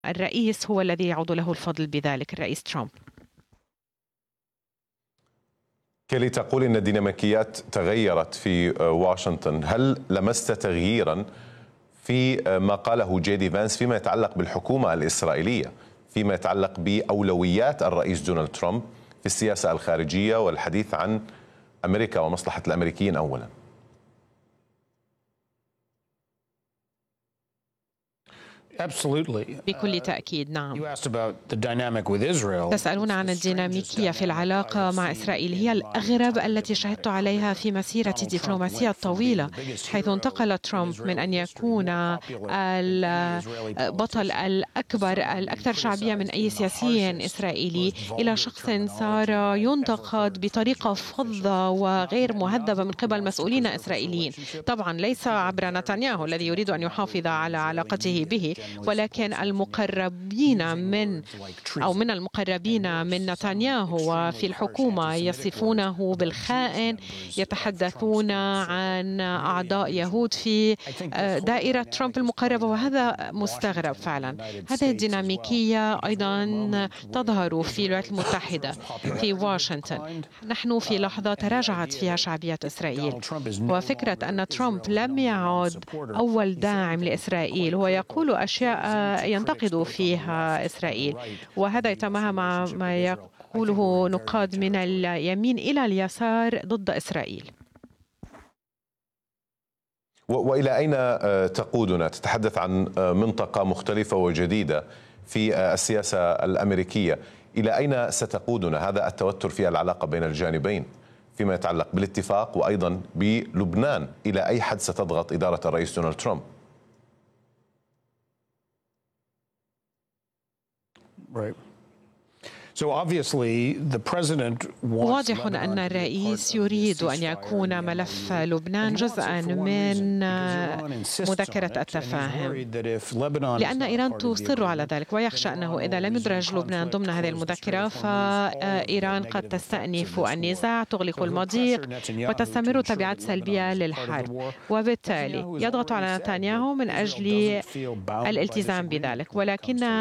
الرئيس هو الذي يعود له الفضل بذلك، الرئيس ترامب. كيلي، تقول إن الديناميكيات تغيرت في واشنطن، هل لمست تغييرا في ما قاله جي فانس فيما يتعلق بالحكومة الإسرائيلية، فيما يتعلق بأولويات الرئيس دونالد ترامب في السياسة الخارجية والحديث عن أمريكا ومصلحة الأمريكيين أولا؟ بكل تأكيد، نعم. تسألون عن الديناميكية في العلاقة مع إسرائيل، هي الأغرب التي شهدت عليها في مسيرة دبلوماسية طويلة، حيث انتقل ترامب من أن يكون البطل الأكبر الأكثر شعبية من أي سياسي إسرائيلي إلى شخص صار ينتقد بطريقة فظة وغير مهذبة من قبل مسؤولين إسرائيليين. طبعا ليس عبر نتنياهو الذي يريد أن يحافظ على علاقته به، ولكن المقربين من المقربين من نتنياهو وفي الحكومة يصفونه بالخائن، يتحدثون عن أعضاء يهود في دائرة ترامب المقربة، وهذا مستغرب فعلا. هذه الديناميكية أيضا تظهر في الولايات المتحدة في واشنطن. نحن في لحظة تراجعت فيها شعبية إسرائيل، وفكرة أن ترامب لم يعد أول داعم لإسرائيل، هو يقول أشياء ينتقد فيها إسرائيل، وهذا يتماهى مع ما يقوله نقاد من اليمين إلى اليسار ضد إسرائيل. وإلى أين تقودنا؟ تتحدث عن منطقة مختلفة وجديدة في السياسة الأمريكية، إلى أين ستقودنا هذا التوتر في العلاقة بين الجانبين فيما يتعلق بالاتفاق وأيضا بلبنان؟ إلى أي حد ستضغط إدارة الرئيس دونالد ترامب؟ واضح أن الرئيس يريد أن يكون ملف لبنان جزءا من مذكرة التفاهم، لأن إيران تصر على ذلك ويخشى أنه إذا لم يدرج لبنان ضمن هذه المذكرة فإيران قد تستأنف النزاع، تغلق المضيق وتستمر تبعات سلبية للحرب، وبالتالي يضغط على نتنياهو من أجل الالتزام بذلك. ولكن